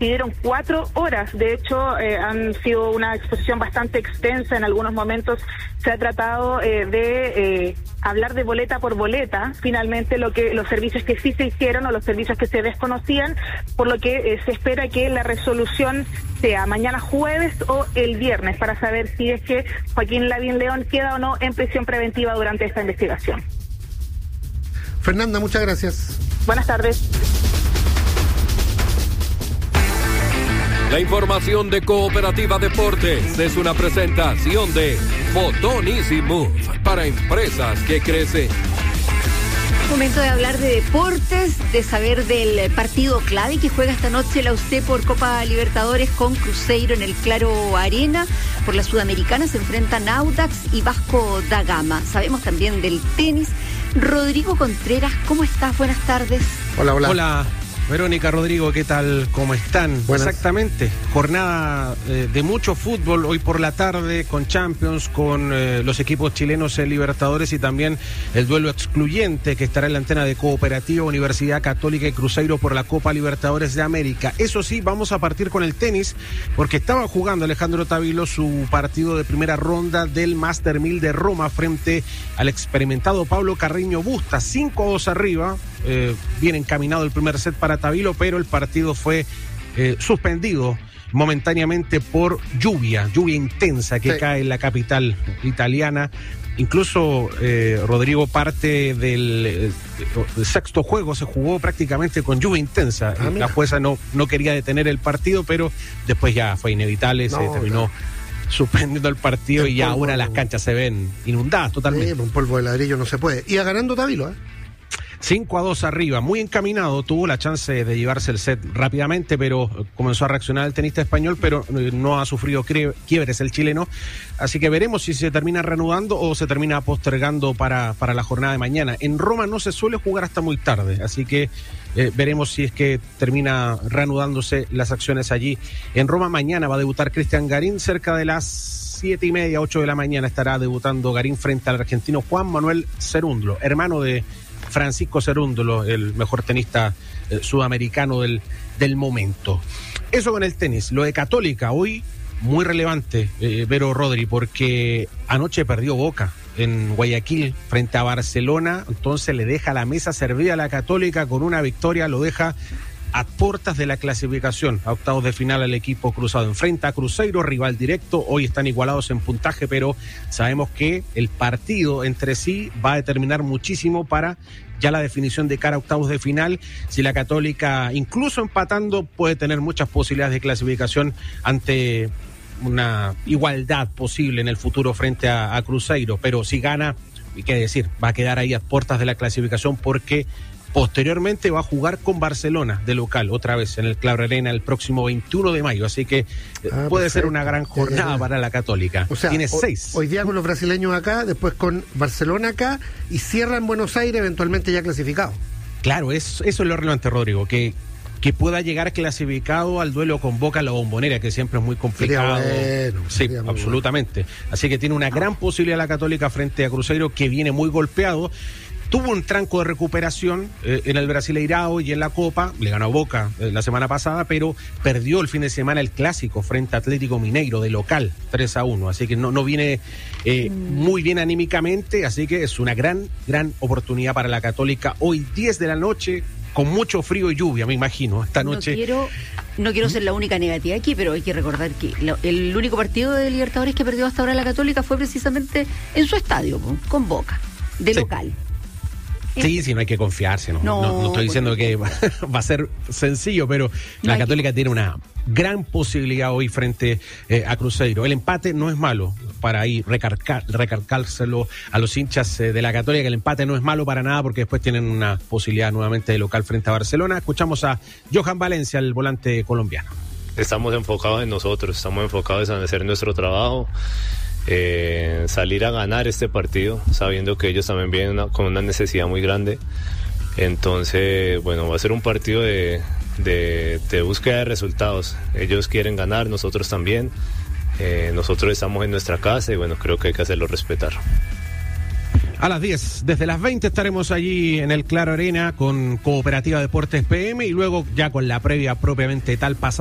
pidieron 4 horas. De hecho, han sido una exposición bastante extensa. En algunos momentos se ha tratado de hablar de boleta por boleta, finalmente los servicios que sí se hicieron o los servicios que se desconocían, por lo que se espera que la resolución sea mañana jueves o el viernes, para saber si es que Joaquín Lavín León queda o no en prisión preventiva durante esta investigación. Fernanda, muchas gracias. Buenas tardes. La información de Cooperativa Deportes es una presentación de Botón Easy Move para empresas que crecen. Momento de hablar de deportes, de saber del partido clave que juega esta noche la UC por Copa Libertadores con Cruzeiro en el Claro Arena. Por la Sudamericana se enfrentan Audax y Vasco da Gama. Sabemos también del tenis. Rodrigo Contreras, ¿cómo estás? Buenas tardes. Hola. Hola, Verónica, Rodrigo, ¿qué tal? ¿Cómo están? Buenas. Exactamente, jornada de mucho fútbol hoy por la tarde con Champions, con los equipos chilenos en Libertadores y también el duelo excluyente que estará en la antena de Cooperativa, Universidad Católica y Cruzeiro por la Copa Libertadores de América. Eso sí, vamos a partir con el tenis porque estaba jugando Alejandro Tavilo su partido de primera ronda del Master 1000 de Roma frente al experimentado Pablo Carreño Busta, 5-2 arriba. Bien encaminado el primer set para Tavilo, pero el partido fue suspendido momentáneamente por lluvia intensa que cae en la capital italiana. Incluso, Rodrigo, parte del sexto juego se jugó prácticamente con lluvia intensa. La jueza no quería detener el partido, pero después ya fue inevitable, se terminó suspendiendo el partido y ya ahora las canchas se ven inundadas totalmente. Un polvo de ladrillo no se puede. Iba ganando Tavilo, 5-2 arriba, muy encaminado, tuvo la chance de llevarse el set rápidamente, pero comenzó a reaccionar el tenista español, pero no ha sufrido quiebres el chileno, así que veremos si se termina reanudando o se termina postergando para la jornada de mañana. En Roma no se suele jugar hasta muy tarde, así que veremos si es que termina reanudándose las acciones allí. En Roma mañana va a debutar Cristian Garín, cerca de las 7:30, 8 de la mañana estará debutando Garín frente al argentino Juan Manuel Cerúndolo, hermano de Francisco Cerúndolo, el mejor tenista sudamericano del momento. Eso con el tenis. Lo de Católica, hoy muy relevante, Vero, Rodri, porque anoche perdió Boca en Guayaquil frente a Barcelona, entonces le deja la mesa servida a la Católica con una victoria, lo deja a puertas de la clasificación, a octavos de final al equipo cruzado. Enfrenta a Cruzeiro, rival directo, hoy están igualados en puntaje, pero sabemos que el partido entre sí va a determinar muchísimo para ya la definición de cara a octavos de final. Si la Católica, incluso empatando, puede tener muchas posibilidades de clasificación ante una igualdad posible en el futuro frente a Cruzeiro, pero si gana, y qué decir, va a quedar ahí a puertas de la clasificación porque posteriormente va a jugar con Barcelona de local, otra vez en el Claro Arena el próximo 21 de mayo, así que puede ser una gran jornada para la Católica. O sea, tiene 6. Hoy día con los brasileños acá, después con Barcelona acá y cierra en Buenos Aires, eventualmente ya clasificado. Claro, eso es lo relevante, Rodrigo, que pueda llegar clasificado al duelo con Boca La Bombonera, que siempre es muy complicado. Sí, absolutamente. Bueno. Así que tiene una gran posibilidad la Católica frente a Cruzeiro, que viene muy golpeado. Tuvo un tranco de recuperación en el Brasileirao y en la Copa, le ganó a Boca la semana pasada, pero perdió el fin de semana el clásico frente a Atlético Mineiro de local, 3-1, así que no viene muy bien anímicamente, así que es una gran oportunidad para la Católica. Hoy 10 de la noche, con mucho frío y lluvia, me imagino, esta noche. No quiero ser la única negativa aquí, pero hay que recordar que el único partido de Libertadores que perdió hasta ahora la Católica fue precisamente en su estadio, con Boca, de local. Sí, no hay que confiarse, no estoy diciendo que va a ser sencillo, pero la Católica tiene una gran posibilidad hoy frente a Cruzeiro. El empate no es malo, para ahí recargárselo a los hinchas de la Católica, el empate no es malo para nada porque después tienen una posibilidad nuevamente de local frente a Barcelona. Escuchamos a Johan Valencia, el volante colombiano. Estamos enfocados en nosotros, estamos enfocados en hacer nuestro trabajo. Salir a ganar este partido sabiendo que ellos también vienen con una necesidad muy grande, entonces bueno, va a ser un partido de búsqueda de resultados. Ellos quieren ganar, nosotros también, nosotros estamos en nuestra casa y bueno, creo que hay que hacerlo respetar. A las 10, desde las 20 estaremos allí en el Claro Arena con Cooperativa Deportes PM y luego ya con la previa propiamente tal pasada